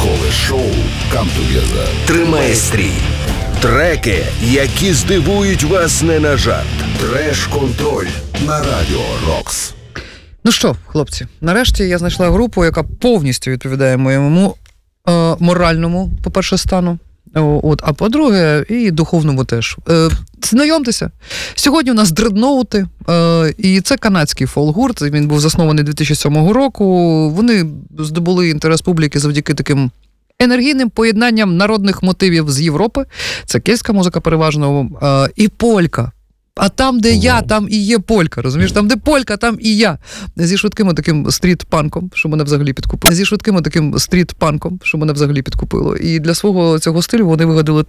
ранкове шоу «Come Together» тримає стрій. Треки, які здивують вас не на жарт. Треш-контроль на Радіо Рокс. Ну що, хлопці, нарешті я знайшла групу, яка повністю відповідає моєму моральному, по-перше, стану, а по-друге, і духовному теж. Знайомтеся. Сьогодні у нас дредноути, і це канадський фолк-гурт, він був заснований 2007 року. Вони здобули інтерес публіки завдяки таким енергійним поєднанням народних мотивів з Європи. Це кельтська музика переважно, і полька. А там, де я, там і є полька, розумієш? Там, де полька, там і я. Зі швидким таким стріт-панком, що мене взагалі підкупило. І для свого цього стилю вони вигадали